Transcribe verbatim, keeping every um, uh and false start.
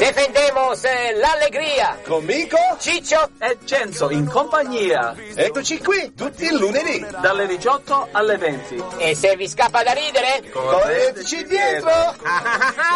Defendemos eh, l'allegria. Con Mico, Ciccio e Cenzo in compagnia. Eccoci qui, tutti il lunedì. Dalle diciotto alle venti. E se vi scappa da ridere, Correteci dietro.